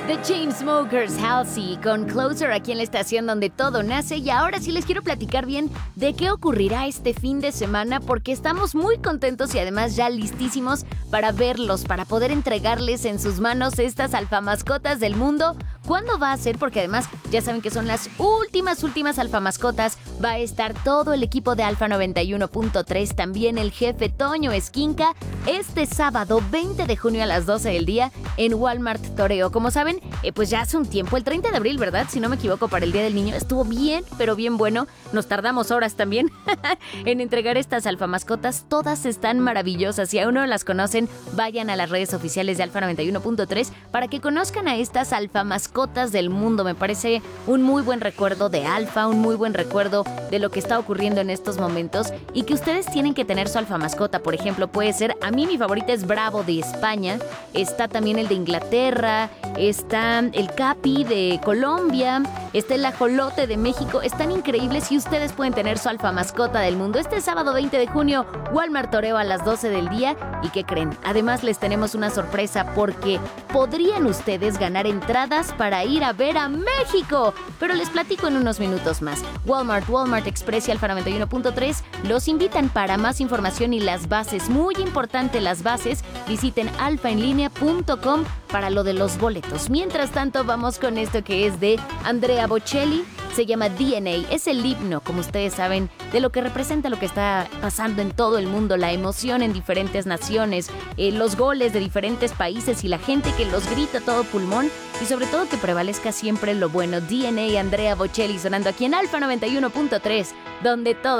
The Chainsmokers, Halsey, con Closer aquí en la estación donde todo nace. Y ahora sí les quiero platicar bien de qué ocurrirá este fin de semana, porque estamos muy contentos y además ya listísimos para verlos, para poder entregarles en sus manos estas alfamascotas del mundo. ¿Cuándo va a ser? Porque además ya saben que son las últimas alfamascotas. Va a estar todo el equipo de Alfa 91.3, también el jefe Toño Esquinca, este sábado 20 de junio a las 12 del día en Walmart Toreo. Como saben, pues ya hace un tiempo, el 30 de abril, ¿verdad? Si no me equivoco, para el Día del Niño. Estuvo bien, pero bien bueno. Nos tardamos horas también en entregar estas alfamascotas. Todas están maravillosas. Si aún no las conocen, vayan a las redes oficiales de Alfa 91.3 para que conozcan a estas alfamascotas del mundo. Me parece un muy buen recuerdo de Alfa, un muy buen recuerdo de lo que está ocurriendo en estos momentos y que ustedes tienen que tener su alfamascota. Por ejemplo, puede ser, a mí mi favorita es Bravo de España, está también el de Inglaterra, está el Capi de Colombia, está el Ajolote de México. Están increíbles y ustedes pueden tener su alfamascota del mundo. Este sábado 20 de junio, Walmart Toreo a las 12 del día. ¿Y qué creen? Además les tenemos una sorpresa porque podrían ustedes ganar entradas para ir a ver a México. Pero les platico en unos minutos más. Walmart Express y Alfa 91.3 los invitan. Para más información y las bases, muy importante las bases, visiten alfaenlinea.com para lo de los boletos. Mientras tanto, vamos con esto que es de Andrea Bocelli. Se llama DNA. Es el himno, como ustedes saben, de lo que representa lo que está pasando en todo el mundo, la emoción en diferentes naciones, los goles de diferentes países y la gente que los grita a todo pulmón y sobre todo que prevalezca siempre lo bueno. DNA, Andrea Bocelli sonando aquí en Alfa 91.3, donde todo